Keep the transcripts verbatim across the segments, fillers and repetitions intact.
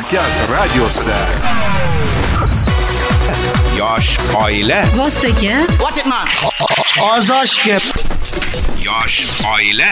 Kavkaz radiosida. Yosh oila. Vostoka. What it man? Ozoshga. Yosh oila.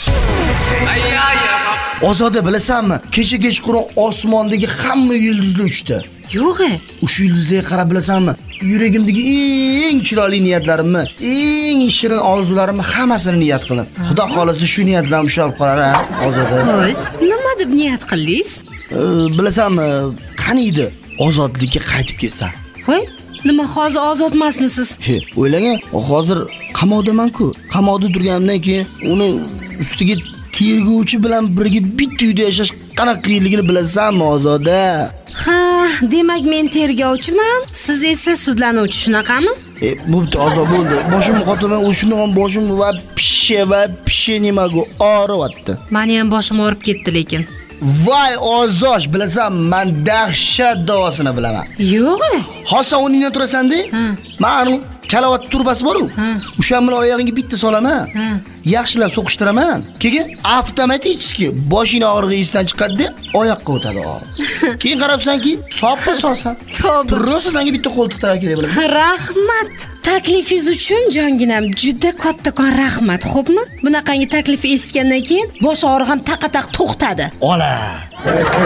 Ozoda bilasanmi? Kecha kechqurun osmondagi hamma yulduzlar uchdi. Yo'q-e. O'sha yulduzlarga qarab bilasanmi? Yuragimdagi eng chiroyli niyatlarimni, eng shirin orzularimni hammasini niyat qildim. Xudo xolasa shu niyatlarım ushlab qolar ha, Ozoda. Xo'sh, nima deb niyat qildingiz? Bilasanmi, qaniydi ozodlikka qaytib ketsam. Voy, nima hozir ozod emasmisiz? He, o'ylagan, hozir qamoqdaman-ku. Qamoqda turganimdan keyin uni ustiga tergovchi bilan birga bitta uyda yashash qanaqa qiyinligini bilasanmi, Ozoda? Ha, demak men tergovchiman, siz esa sudlanuvchi, shunaqami? E, bo'pti, ozod bo'ldi. Boshim qotiman, o'shundan boshim va pishe va pishe nimaga og'riyapti. Meni ham boshim og'rib ketdi lekin. Voy Ozosh, bilasan, men dahshat davosini bilaman. Yo'q-e. Hozir o'rningdan turasan-da? Men kalavat turbasi bor-ku. O'sha bilan oyog'ingga bitta solaman. Yaxshilab so'qishtiraman. Keyin avtomatiski boshing og'rig'i esdan chiqadi, oyoqqa o'tadi og'riq. Keyin qarabsanki, soppa solsan. To'g'ri. Prosta senga bitta qo'ltiq tarak kerak bo'ladi. Rahmat. Taklifingiz uchun jonginam juda kattakon rahmat, xo'pmi? Bunaqangi taklif eshitgandan keyin bosh og'rig'im taqa-taq to'xtadi. Ola.